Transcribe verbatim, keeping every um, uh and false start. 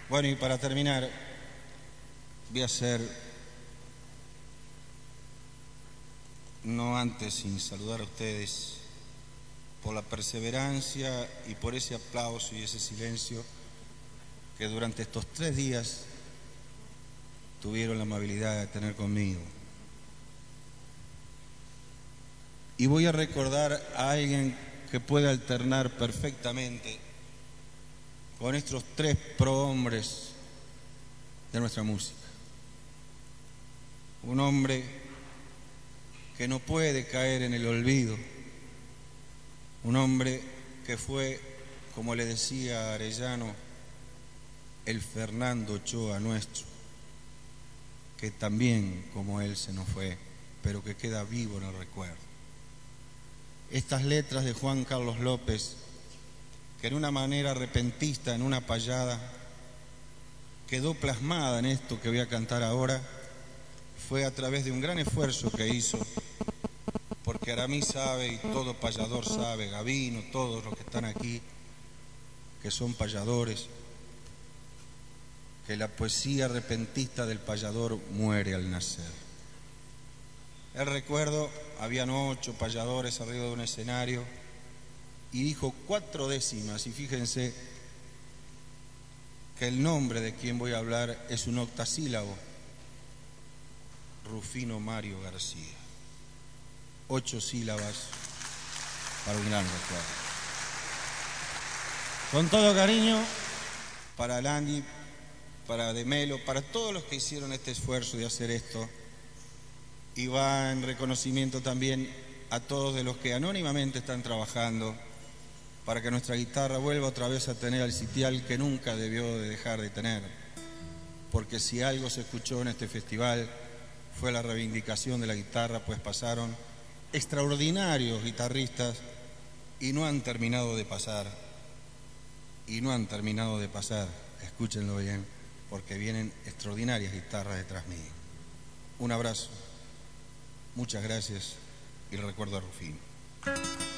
Bueno, y para terminar, voy a hacer, no antes sin saludar a ustedes, por la perseverancia y por ese aplauso y ese silencio que durante estos tres días tuvieron la amabilidad de tener conmigo. Y voy a recordar a alguien que puede alternar perfectamente con estos tres prohombres de nuestra música. Un hombre que no puede caer en el olvido, un hombre que fue, como le decía Arellano, el Fernando Ochoa nuestro, que también como él se nos fue, pero que queda vivo en el recuerdo. Estas letras de Juan Carlos López, que en una manera repentista, en una payada, quedó plasmada en esto que voy a cantar ahora, fue a través de un gran esfuerzo que hizo, porque Aramí sabe y todo payador sabe, Gavino, todos los que están aquí, que son payadores, que la poesía repentista del payador muere al nacer. El recuerdo, habían ocho payadores arriba de un escenario y dijo cuatro décimas, y fíjense que el nombre de quien voy a hablar es un octasílabo, Rufino Mario García. Ocho sílabas para un gran recuerdo. Con todo cariño para Landi, para De Melo, para todos los que hicieron este esfuerzo de hacer esto, y va en reconocimiento también a todos de los que anónimamente están trabajando para que nuestra guitarra vuelva otra vez a tener el sitial que nunca debió de dejar de tener, porque si algo se escuchó en este festival fue la reivindicación de la guitarra, pues pasaron extraordinarios guitarristas y no han terminado de pasar, y no han terminado de pasar, escúchenlo bien, porque vienen extraordinarias guitarras detrás mío. Un abrazo, muchas gracias y recuerdo a Rufino.